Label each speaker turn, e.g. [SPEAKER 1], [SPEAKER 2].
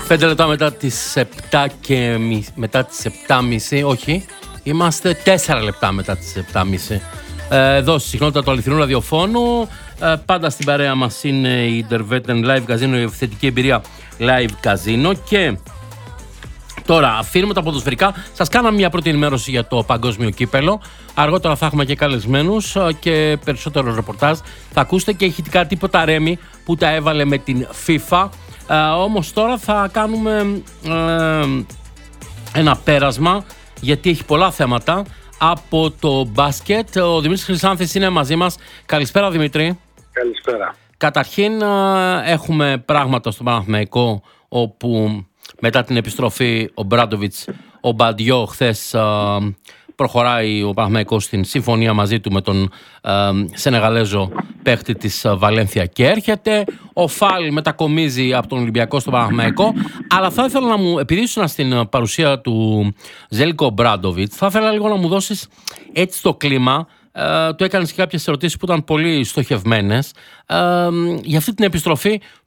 [SPEAKER 1] 5 λεπτά μετά τις 7 και μετά τις 7.30, όχι, είμαστε 4 λεπτά μετά τις 7.30. Εδώ στη συχνότητα του αληθινού ραδιοφώνου, πάντα στην παρέα μας είναι η Intervetten Live Casino, η ευθετική εμπειρία Live Casino. Και τώρα αφήνουμε τα ποδοσφαιρικά. Σας κάναμε μια πρώτη ενημέρωση για το παγκόσμιο κύπελο. Αργότερα θα έχουμε και καλεσμένους και περισσότερο ρεπορτάζ. Θα ακούσετε και ηχητικά τίποτα Ρέμι που τα έβαλε με την FIFA. Όμως τώρα θα κάνουμε ένα πέρασμα, γιατί έχει πολλά θέματα από το μπάσκετ. Ο Δημήτρης Χρυσάνθης είναι μαζί μας. Καλησπέρα Δημήτρη.
[SPEAKER 2] Καλησπέρα.
[SPEAKER 1] Καταρχήν έχουμε πράγματα στο Παναθηναϊκό, όπου μετά την επιστροφή ο Μπράντοβιτς, ο Μπαντιό χθες προχωράει ο Παναθηναϊκός στην συμφωνία μαζί του με τον Σενεγαλέζο παίχτη της Βαλένθια και έρχεται. Ο Φάλ μετακομίζει από τον Ολυμπιακό στο Παναθηναϊκό. Αλλά θα ήθελα να μου, επειδή ήσουν στην παρουσία του Ζέλικο Μπράντοβιτς, θα ήθελα λίγο να μου δώσεις έτσι το κλίμα. Του έκανες και κάποιες ερωτήσεις που ήταν πολύ στοχευμένες για αυτή την επιστροφή